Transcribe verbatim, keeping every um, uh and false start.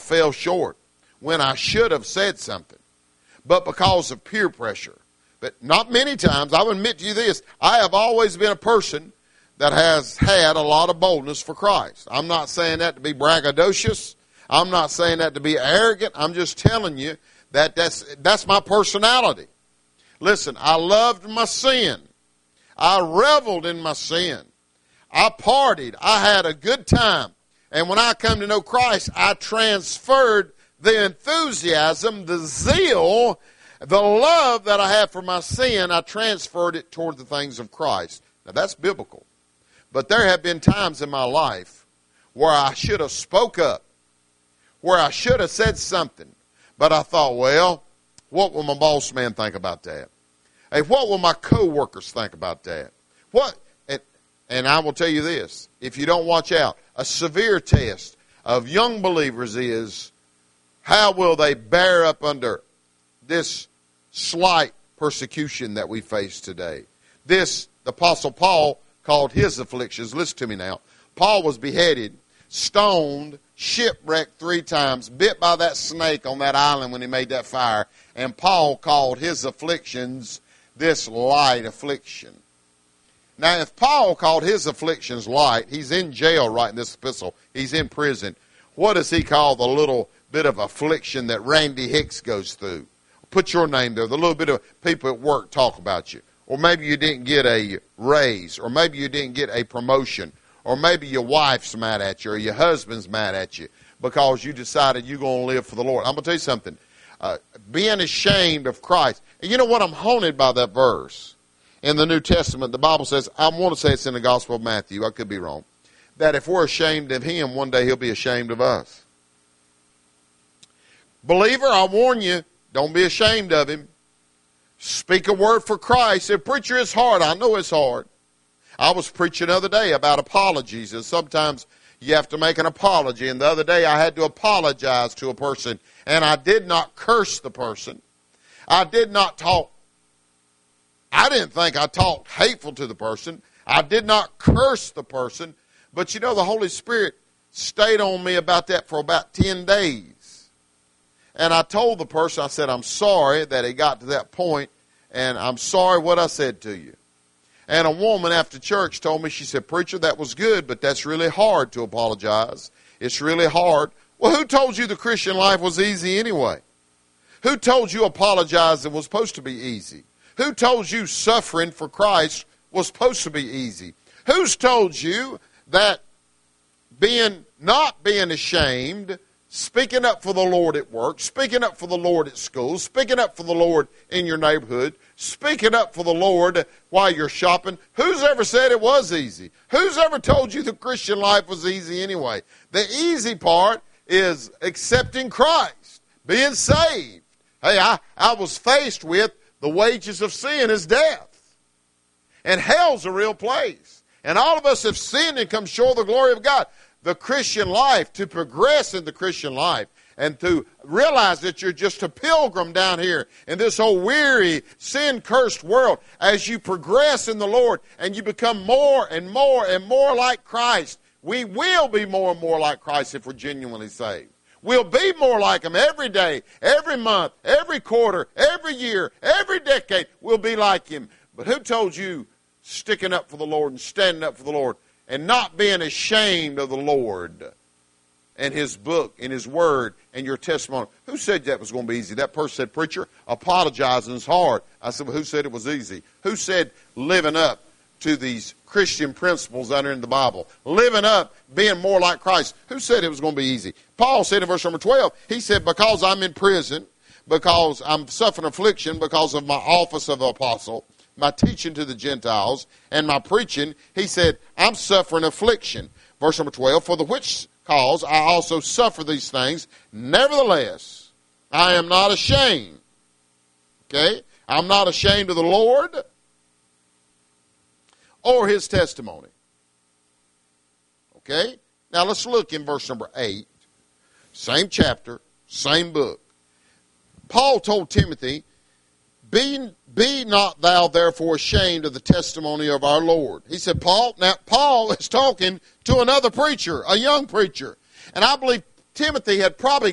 fell short, when I should have said something, but because of peer pressure. But not many times, I will admit to you this, I have always been a person that has had a lot of boldness for Christ. I'm not saying that to be braggadocious. I'm not saying that to be arrogant. I'm just telling you that that's, that's my personality. Listen, I loved my sin. I reveled in my sin. I partied. I had a good time. And when I come to know Christ, I transferred the enthusiasm, the zeal, the love that I have for my sin, I transferred it toward the things of Christ. Now, that's biblical. But there have been times in my life where I should have spoke up, where I should have said something. But I thought, well, what will my boss man think about that? Hey, what will my co-workers think about that? What? And, and I will tell you this, if you don't watch out, a severe test of young believers is, how will they bear up under this slight persecution that we face today? This, the Apostle Paul called his afflictions. Listen to me now. Paul was beheaded, stoned, shipwrecked three times, bit by that snake on that island when he made that fire. And Paul called his afflictions this light affliction. Now, if Paul called his afflictions light, he's in jail writing this epistle. He's in prison. What does he call the little bit of affliction that Randy Hicks goes through? Put your name there. The little bit of people at work talk about you. Or maybe you didn't get a raise. Or maybe you didn't get a promotion. Or maybe your wife's mad at you or your husband's mad at you because you decided you're going to live for the Lord. I'm going to tell you something. Uh, being ashamed of Christ. And you know what? I'm haunted by that verse. In the New Testament, the Bible says, I want to say it's in the Gospel of Matthew, I could be wrong, that if we're ashamed of him, one day he'll be ashamed of us. Believer, I warn you, don't be ashamed of him. Speak a word for Christ. And preacher, it's hard. I know it's hard. I was preaching the other day about apologies, and sometimes you have to make an apology. And the other day I had to apologize to a person, and I did not curse the person. I did not talk. I didn't think I talked hateful to the person. I did not curse the person. But you know, the Holy Spirit stayed on me about that for about ten days. And I told the person, I said, I'm sorry that it got to that point, and I'm sorry what I said to you. And a woman after church told me, she said, preacher, that was good, but that's really hard to apologize. It's really hard. Well, who told you the Christian life was easy anyway? Who told you apologizing was supposed to be easy? Who told you suffering for Christ was supposed to be easy? Who's told you that being not being ashamed, speaking up for the Lord at work, speaking up for the Lord at school, speaking up for the Lord in your neighborhood, speaking up for the Lord while you're shopping, who's ever said it was easy? Who's ever told you the Christian life was easy anyway? The easy part is accepting Christ, being saved. Hey, I, I was faced with the wages of sin is death. And hell's a real place. And all of us have sinned and come short of the glory of God. The Christian life, to progress in the Christian life, and to realize that you're just a pilgrim down here in this old weary, sin-cursed world, as you progress in the Lord and you become more and more and more like Christ, we will be more and more like Christ if we're genuinely saved. We'll be more like him every day, every month, every quarter, every year, every decade. We'll be like him. But who told you sticking up for the Lord and standing up for the Lord and not being ashamed of the Lord and his book and his word and your testimony? Who said that was going to be easy? That person said, preacher, apologizing is hard. I said, well, who said it was easy? Who said living up to these Christian principles that are in the Bible, living up, being more like Christ? Who said it was going to be easy? Paul said in verse number twelve, he said, because I'm in prison, because I'm suffering affliction because of my office of apostle, my teaching to the Gentiles, and my preaching, he said, I'm suffering affliction. Verse number twelve, for the which cause I also suffer these things. Nevertheless, I am not ashamed. Okay? I'm not ashamed of the Lord or his testimony. Okay? Now let's look in verse number eight. Same chapter, same book. Paul told Timothy, be, be not thou therefore ashamed of the testimony of our Lord. He said, Paul, now Paul is talking to another preacher, a young preacher. And I believe Timothy had probably